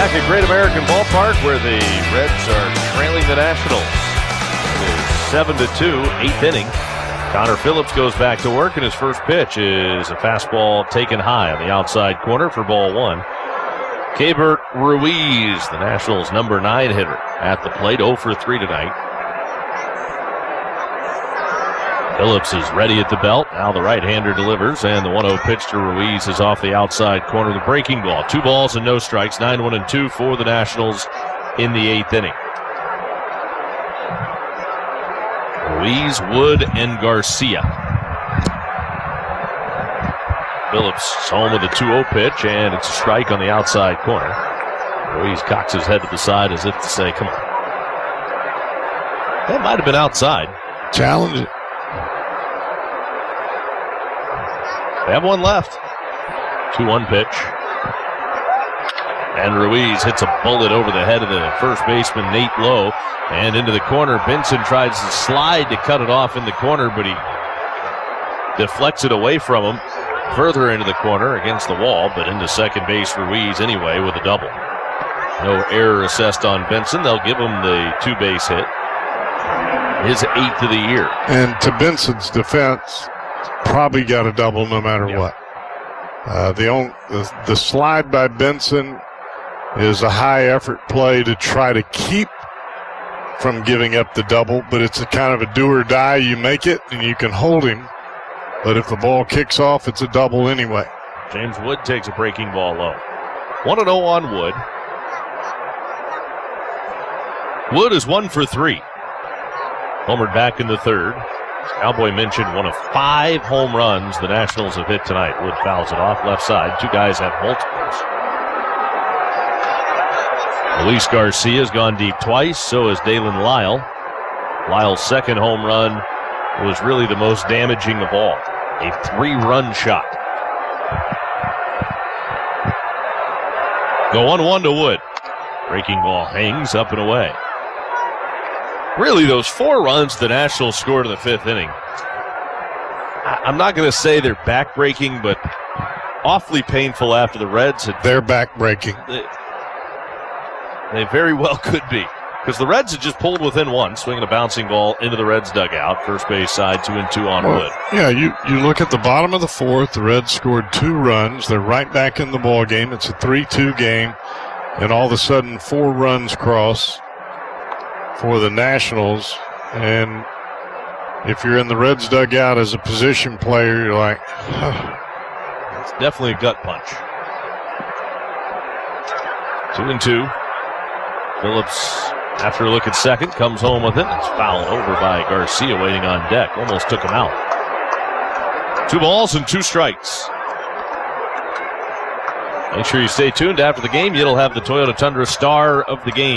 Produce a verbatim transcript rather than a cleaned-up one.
Back at Great American Ballpark, where the Reds are trailing the Nationals. It is seven to two, eighth inning. Connor Phillips goes back to work, and his first pitch is a fastball taken high on the outside corner for ball one. Keibert Ruiz, the Nationals' number nine hitter, at the plate, oh for three tonight. Phillips is ready at the belt. Now the right-hander delivers, and the one oh pitch to Ruiz is off the outside corner. The breaking ball. Two balls and no strikes. nine one and two for the Nationals in the eighth inning. Ruiz, Wood, and Garcia. Phillips is home with a two oh pitch, and it's a strike on the outside corner. Ruiz cocks his head to the side as if to say, come on. That might have been outside. Challenge it. They have one left. two one pitch. And Ruiz hits a bullet over the head of the first baseman, Nate Lowe, and into the corner. Benson tries to slide to cut it off in the corner, but he deflects it away from him further into the corner against the wall, but into second base Ruiz anyway with a double. No error assessed on Benson. They'll give him the two-base hit. His eighth of the year. And to Benson's defense, probably got a double no matter yep. what. Uh, the, only, the the slide by Benson is a high-effort play to try to keep from giving up the double, but it's a kind of a do-or-die. You make it, and you can hold him. But if the ball kicks off, it's a double anyway. James Wood takes a breaking ball low. one and oh on Wood. Wood is one for three. Homered back in the third. Cowboy mentioned one of five home runs the Nationals have hit tonight. Wood fouls it off left side. Two guys have multiples. Luis Garcia has gone deep twice. So has Dalen Lyle. Lyle's second home run was really the most damaging of all. A three-run shot. Go one one to Wood. Breaking ball hangs up and away. Really, those four runs the Nationals scored in the fifth inning, I'm not going to say they're back-breaking, but awfully painful after the Reds had... They're back-breaking. They, they very well could be, because the Reds had just pulled within one, swinging a bouncing ball into the Reds' dugout. First base side, two and two on well, Wood. Yeah, you, you look at the bottom of the fourth. The Reds scored two runs. They're right back in the ball game. It's a three two game, and all of a sudden four runs cross for the Nationals. And if you're in the Reds dugout as a position player, you're like, huh. It's definitely a gut punch. Two and two. Phillips, after a look at second, comes home with it. It's fouled over by Garcia waiting on deck. Almost took him out. Two balls and two strikes. Make sure you stay tuned after the game. You'll have the Toyota Tundra star of the game.